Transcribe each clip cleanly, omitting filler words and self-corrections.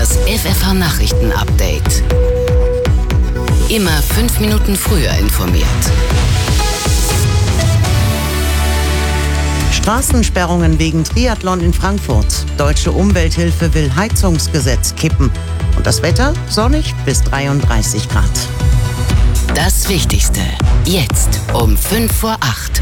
Das FFH-Nachrichten-Update. Immer 5 Minuten früher informiert. Straßensperrungen wegen Triathlon in Frankfurt. Deutsche Umwelthilfe will Heizungsgesetz kippen. Und das Wetter sonnig bis 33 Grad. Das Wichtigste jetzt um 5 vor 8.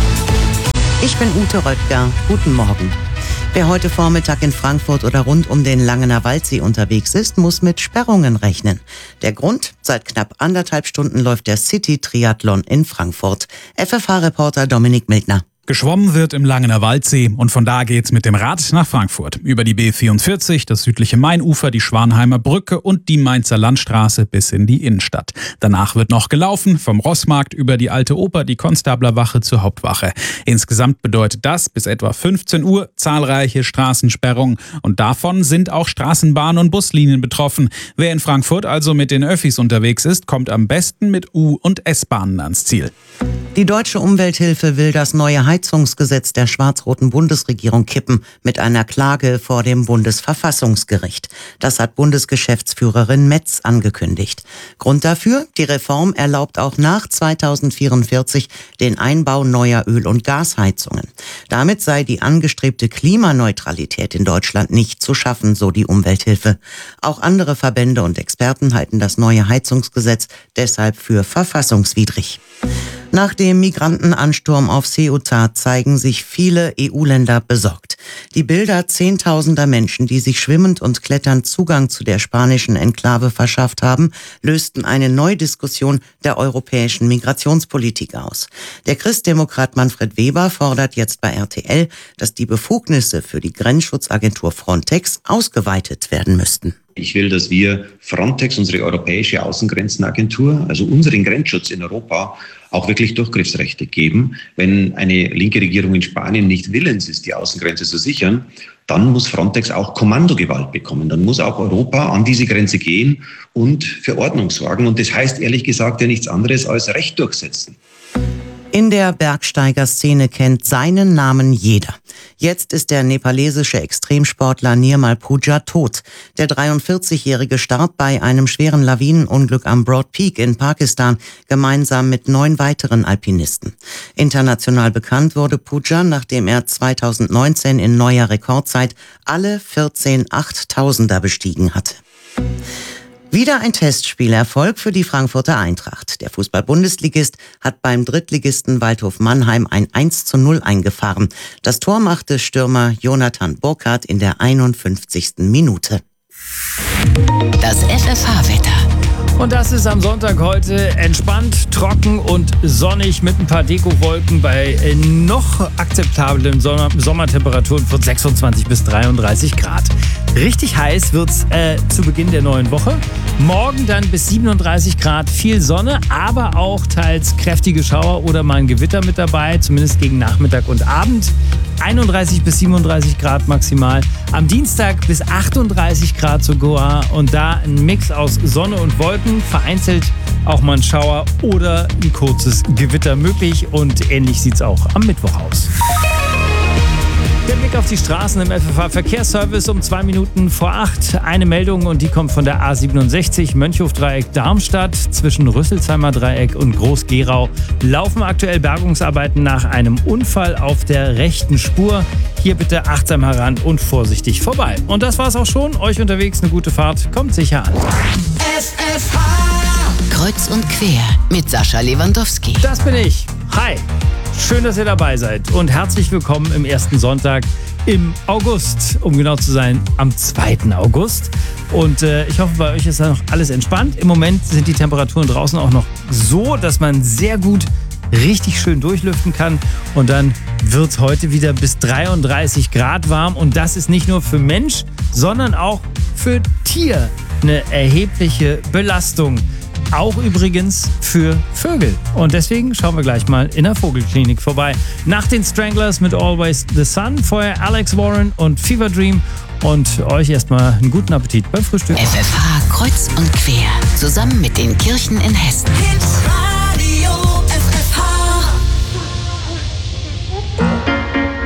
Ich bin Ute Röttger. Guten Morgen. Wer heute Vormittag in Frankfurt oder rund um den Langener Waldsee unterwegs ist, muss mit Sperrungen rechnen. Der Grund? Seit knapp 1,5 Stunden läuft der City-Triathlon in Frankfurt. FFH-Reporter Dominik Mildner. Geschwommen wird im Langener Waldsee und von da geht's mit dem Rad nach Frankfurt. Über die B44, das südliche Mainufer, die Schwanheimer Brücke und die Mainzer Landstraße bis in die Innenstadt. Danach wird noch gelaufen, vom Rossmarkt über die Alte Oper, die Konstablerwache zur Hauptwache. Insgesamt bedeutet das bis etwa 15 Uhr zahlreiche Straßensperrungen und davon sind auch Straßenbahn- und Buslinien betroffen. Wer in Frankfurt also mit den Öffis unterwegs ist, kommt am besten mit U- und S-Bahnen ans Ziel. Die Deutsche Umwelthilfe will das neue Heizungsgesetz der schwarz-roten Bundesregierung kippen mit einer Klage vor dem Bundesverfassungsgericht. Das hat Bundesgeschäftsführerin Metz angekündigt. Grund dafür? Die Reform erlaubt auch nach 2044 den Einbau neuer Öl- und Gasheizungen. Damit sei die angestrebte Klimaneutralität in Deutschland nicht zu schaffen, so die Umwelthilfe. Auch andere Verbände und Experten halten das neue Heizungsgesetz deshalb für verfassungswidrig. Nach dem Migrantenansturm auf Ceuta zeigen sich viele EU-Länder besorgt. Die Bilder zehntausender Menschen, die sich schwimmend und kletternd Zugang zu der spanischen Enklave verschafft haben, lösten eine Neudiskussion der europäischen Migrationspolitik aus. Der Christdemokrat Manfred Weber fordert jetzt bei RTL, dass die Befugnisse für die Grenzschutzagentur Frontex ausgeweitet werden müssten. Ich will, dass wir Frontex, unsere europäische Außengrenzenagentur, also unseren Grenzschutz in Europa, auch wirklich Durchgriffsrechte geben. Wenn eine linke Regierung in Spanien nicht willens ist, die Außengrenze zu sichern, dann muss Frontex auch Kommandogewalt bekommen. Dann muss auch Europa an diese Grenze gehen und für Ordnung sorgen. Und das heißt ehrlich gesagt ja nichts anderes als Recht durchsetzen. In der Bergsteigerszene kennt seinen Namen jeder. Jetzt ist der nepalesische Extremsportler Nirmal Pooja tot. Der 43-Jährige starb bei einem schweren Lawinenunglück am Broad Peak in Pakistan, gemeinsam mit 9 weiteren Alpinisten. International bekannt wurde Pooja, nachdem er 2019 in neuer Rekordzeit alle 14 8000er bestiegen hatte. Wieder ein Testspielerfolg für die Frankfurter Eintracht. Der Fußball-Bundesligist hat beim Drittligisten Waldhof Mannheim ein 1:0 eingefahren. Das Tor machte Stürmer Jonathan Burkhardt in der 51. Minute. Das FFH-Wetter. Und das ist am Sonntag heute entspannt, trocken und sonnig mit ein paar Dekowolken bei noch akzeptablen Sommertemperaturen von 26 bis 33 Grad. Richtig heiß wird's zu Beginn der neuen Woche. Morgen dann bis 37 Grad, viel Sonne, aber auch teils kräftige Schauer oder mal ein Gewitter mit dabei, zumindest gegen Nachmittag und Abend. 31 bis 37 Grad maximal. Am Dienstag bis 38 Grad sogar und da ein Mix aus Sonne und Wolken, vereinzelt auch mal ein Schauer oder ein kurzes Gewitter möglich und ähnlich sieht's auch am Mittwoch aus. Der Blick auf die Straßen im FFH-Verkehrsservice um 2 Minuten vor 8. Eine Meldung und die kommt von der A67 Mönchhof-Dreieck Darmstadt. Zwischen Rüsselsheimer Dreieck und Groß-Gerau laufen aktuell Bergungsarbeiten nach einem Unfall auf der rechten Spur. Hier bitte achtsam heran und vorsichtig vorbei. Und das war's auch schon. Euch unterwegs eine gute Fahrt. Kommt sicher an. FFH Kreuz und quer mit Sascha Lewandowski. Das bin ich. Hi. Schön, dass ihr dabei seid und herzlich willkommen im ersten Sonntag im August, um genau zu sein, am 2. August. Und ich hoffe, bei euch ist da noch alles entspannt. Im Moment sind die Temperaturen draußen auch noch so, dass man sehr gut richtig schön durchlüften kann. Und dann wird es heute wieder bis 33 Grad warm. Und das ist nicht nur für Mensch, sondern auch für Tier eine erhebliche Belastung. Auch übrigens für Vögel. Und deswegen schauen wir gleich mal in der Vogelklinik vorbei. Nach den Stranglers mit Always the Sun, vorher Alex Warren und Fever Dream. Und euch erstmal einen guten Appetit beim Frühstück. FFH Kreuz und quer, zusammen mit den Kirchen in Hessen.